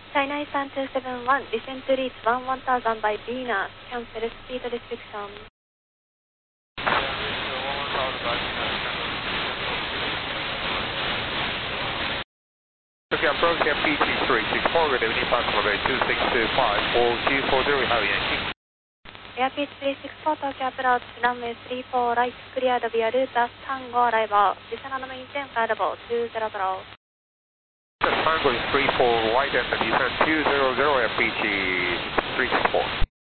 China Eastern 271, descend to reach 1000 by Venus, cancel speed restriction. Okay, approach MPT 364, good evening, Park Runway 2625, 4240, have Yankee. Airspeed 364, Tokyo approach, runway 34 right, cleared via route Tango arrival, descend and maintain flight level 200. Tango is 34 right and descend 200, MPT 364.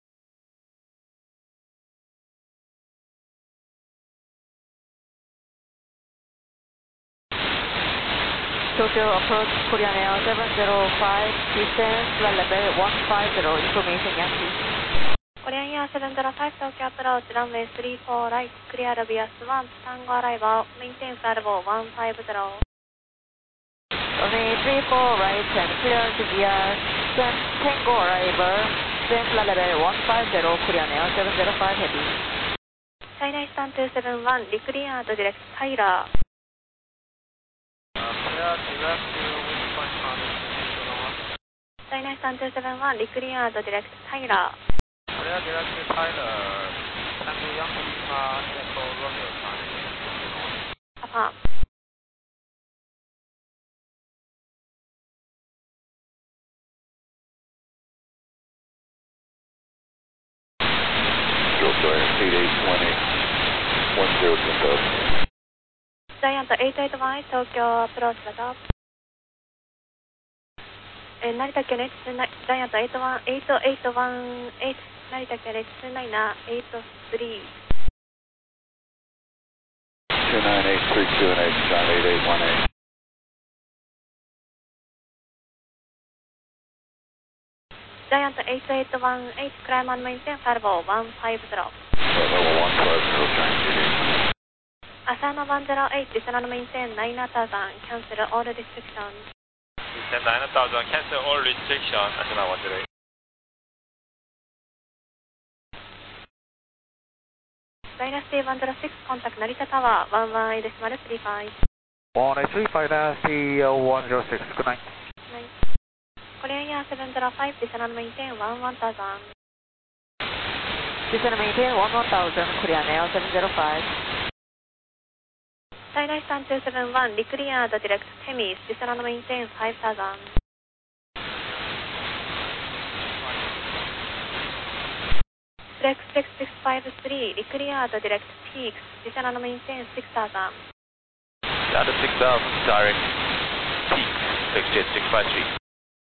Tokyo approach Korean Air 705, distance flight level 150, information Yankee. Korean Air 705, Tokyo approach, runway 34 right, cleared via Swan, Tango arrival, maintain flight level 150. Runway 34 right and cleared via Tango arrival, same flight level 150, Korean Air 705 heavy. China Eastern 271, recleared direct Tyler. China Eastern 271, recleared direct Tyler. Direct Tyler, Tango Yankee Lima, Echo Romeo time. Affirm. Tokyo Airspeed 818, 10 Giant 881, Tokyo approach the top. 成田県 H29 ジャイアント8818成田県 H29 な83 29832 ジャイアント8818 climb and maintain flight level 150 Level 150, Asana 108 descend and maintain 9000 cancel all restrictions Descend 9000, cancel all restriction, Asana 108. Dynasty 106 contact Narita Tower 11.35 1835 Dynasty 106, good night. Korean Air 705 descend and maintain 1000 Descend and maintain 11000, Korean Air 705. China Eastern 271, recleared direct Temis, descend and maintain 5000. Flex 6653, recleared direct Peaks, descend and maintain 6000. Down to 6000, direct Peaks, Flex Jet 653.